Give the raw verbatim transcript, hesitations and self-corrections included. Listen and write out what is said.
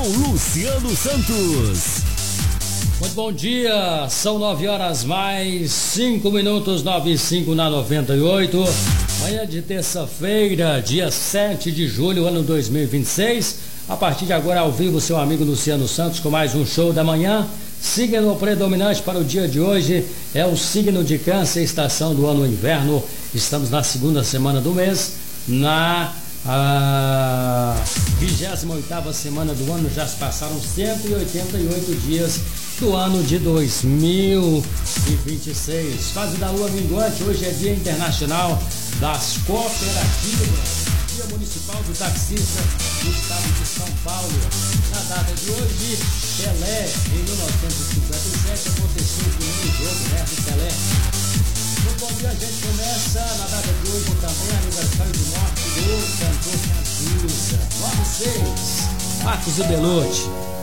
Luciano Santos. Muito bom dia, são nove horas mais cinco minutos, nove e cinco na noventa e oito. Manhã de terça-feira, dia sete de julho, ano dois mil e vinte e seis. A partir de agora, ao vivo, seu amigo Luciano Santos com mais um show da manhã. Signo predominante para o dia de hoje é o signo de Câncer, estação do ano inverno. Estamos na segunda semana do mês, na a vigésima oitava semana do ano. Já se passaram cento e oitenta e oito dias do ano de dois mil e vinte e seis. Fase da lua minguante. Hoje é Dia Internacional das Cooperativas, Dia Municipal do Taxista do Estado de São Paulo. Na data de hoje, Pelé, em mil novecentos e cinquenta e sete, aconteceu o primeiro jogo, né, do Pelé. Muito bom dia, a gente começa na data de hoje também aniversário de morte do cantor Cazuza. nove seis, Marcos e Belotti.